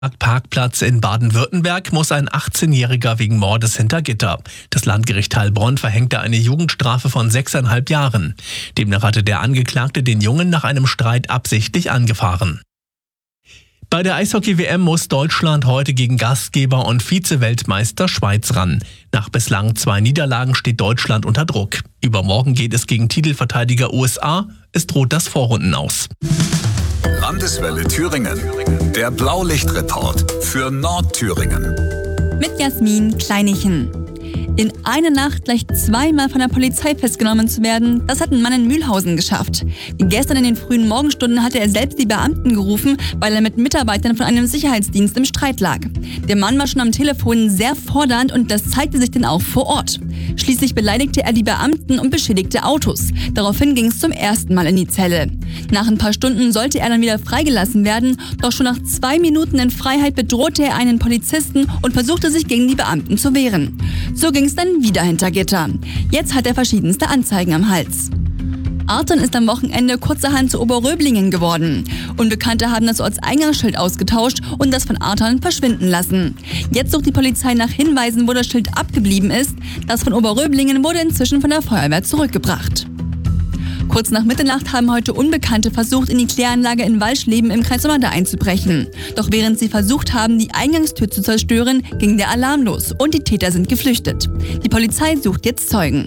Parkplatz in Baden-Württemberg muss ein 18-Jähriger wegen Mordes hinter Gitter. Das Landgericht Heilbronn verhängte eine Jugendstrafe von 6,5 Jahren. Demnach hatte der Angeklagte den Jungen nach einem Streit absichtlich angefahren. Bei der Eishockey-WM muss Deutschland heute gegen Gastgeber und Vize-Weltmeister Schweiz ran. Nach bislang 2 Niederlagen steht Deutschland unter Druck. Übermorgen geht es gegen Titelverteidiger USA. Es droht das Vorrundenaus. Landeswelle Thüringen. Der Blaulichtreport für Nordthüringen. Mit Jasmin Kleinichen. In einer Nacht gleich 2-mal von der Polizei festgenommen zu werden, das hat ein Mann in Mühlhausen geschafft. Gestern in den frühen Morgenstunden hatte er selbst die Beamten gerufen, weil er mit Mitarbeitern von einem Sicherheitsdienst im Streit lag. Der Mann war schon am Telefon sehr fordernd und das zeigte sich dann auch vor Ort. Schließlich beleidigte er die Beamten und beschädigte Autos. Daraufhin ging es zum ersten Mal in die Zelle. Nach ein paar Stunden sollte er dann wieder freigelassen werden, doch schon nach 2 Minuten in Freiheit bedrohte er einen Polizisten und versuchte sich gegen die Beamten zu wehren. So ging es dann wieder hinter Gitter. Jetzt hat er verschiedenste Anzeigen am Hals. Arton ist am Wochenende kurzerhand zu Oberröblingen geworden. Unbekannte haben das Ortseingangsschild ausgetauscht und das von Arton verschwinden lassen. Jetzt sucht die Polizei nach Hinweisen, wo das Schild abgeblieben ist. Das von Oberröblingen wurde inzwischen von der Feuerwehr zurückgebracht. Kurz nach Mitternacht haben heute Unbekannte versucht, in die Kläranlage in Walschleben im Kreis Sollernde einzubrechen. Doch während sie versucht haben, die Eingangstür zu zerstören, ging der Alarm los und die Täter sind geflüchtet. Die Polizei sucht jetzt Zeugen.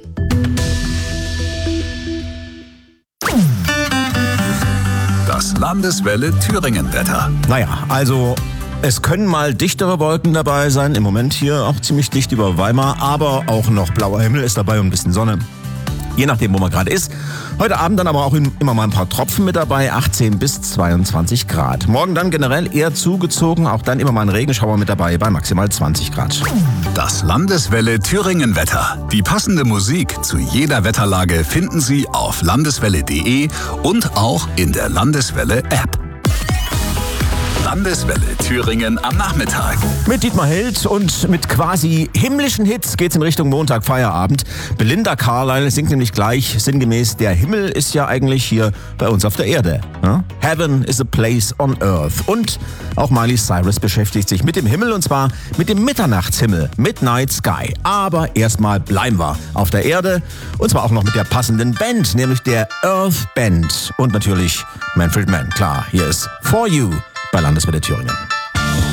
Das Landeswelle Thüringen-Wetter. Naja, also es können mal dichtere Wolken dabei sein. Im Moment hier auch ziemlich dicht über Weimar, aber auch noch blauer Himmel ist dabei und ein bisschen Sonne. Je nachdem, wo man gerade ist. Heute Abend dann aber auch immer mal ein paar Tropfen mit dabei, 18 bis 22 Grad. Morgen dann generell eher zugezogen, auch dann immer mal ein Regenschauer mit dabei bei maximal 20 Grad. Das Landeswelle Thüringen-Wetter. Die passende Musik zu jeder Wetterlage finden Sie auf landeswelle.de und auch in der Landeswelle-App. Landeswelle Thüringen am Nachmittag. Mit Dietmar Held und mit quasi himmlischen Hits geht's in Richtung Montag, Feierabend. Belinda Carlisle singt nämlich gleich sinngemäß, der Himmel ist ja eigentlich hier bei uns auf der Erde. Ja? Heaven is a place on earth. Und auch Miley Cyrus beschäftigt sich mit dem Himmel und zwar mit dem Mitternachtshimmel, Midnight Sky. Aber erstmal bleiben wir auf der Erde und zwar auch noch mit der passenden Band, nämlich der Earth Band. Und natürlich Manfred Mann. Klar, hier ist For You bei Landeswelle Thüringen.